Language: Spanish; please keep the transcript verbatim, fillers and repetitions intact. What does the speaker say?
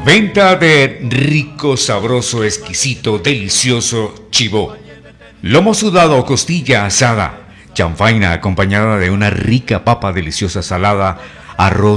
Venta de rico, sabroso, exquisito, delicioso chivó. Lomo sudado o costilla asada. Chanfaina acompañada de una rica papa deliciosa salada. Arroz